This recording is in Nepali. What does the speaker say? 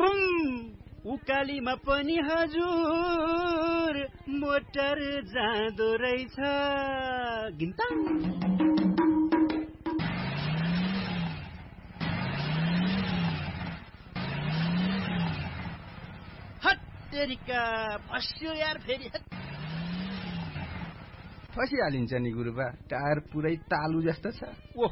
उकालीमा पनि हजुर मोटर जाँदो रहेछ गिन्ता हत्तेरिका फस्यो यार फेरि फसिहालिन्छ नि गुरुबा टायर पुरै तालु जस्तो छ